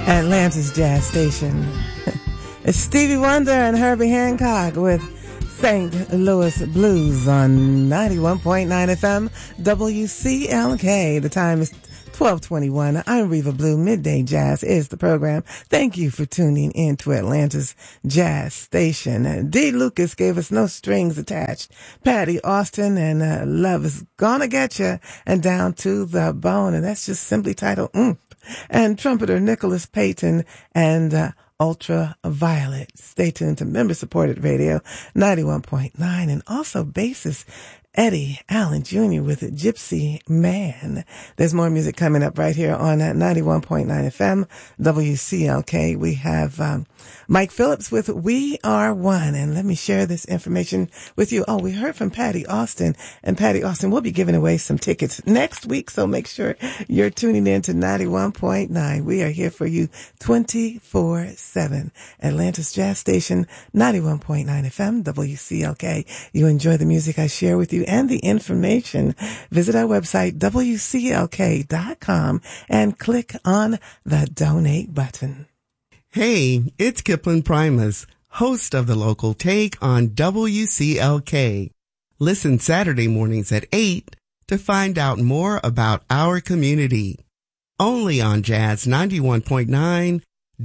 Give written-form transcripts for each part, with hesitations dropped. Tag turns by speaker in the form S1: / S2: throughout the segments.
S1: Atlanta's Jazz Station. It's Stevie Wonder and Herbie Hancock with St. Louis Blues on 91.9 FM WCLK. The time is 12:21. I'm Reva Blue. Midday Jazz is the program. Thank you for tuning in to Atlanta's Jazz Station. D. Lucas gave us No Strings Attached. Patty Austin and Love Is Gonna Get Ya and Down to the Bone. And that's just simply titled And trumpeter Nicholas Payton and Ultraviolet. Stay tuned to member-supported radio 91.9 and also bassist Eddie Allen Jr. with Gypsy Man. There's more music coming up right here on 91.9 FM WCLK. We have Mike Phillips with We Are One. And let me share this information with you. Oh, we heard from Patty Austin. And Patty Austin will be giving away some tickets next week. So make sure you're tuning in to 91.9. We are here for you 24/7. Atlanta's Jazz Station, 91.9 FM WCLK. You enjoy the music I share with you and the information, visit our website, WCLK.com, and click on the donate button.
S2: Hey, it's Kipling Primus, host of The Local Take on WCLK. Listen Saturday mornings at 8 to find out more about our community. Only on Jazz 91.9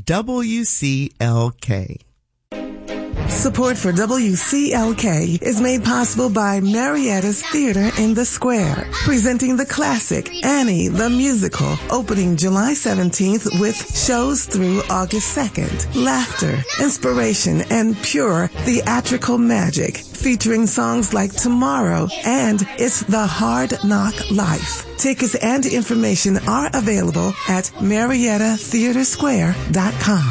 S2: WCLK.
S1: Support for WCLK is made possible by Marietta's Theater in the Square, presenting the classic Annie the Musical, opening July 17th with shows through August 2nd. Laughter, inspiration, and pure theatrical magic, featuring songs like Tomorrow and It's the Hard Knock Life. Tickets and information are available at MariettaTheatersquare.com.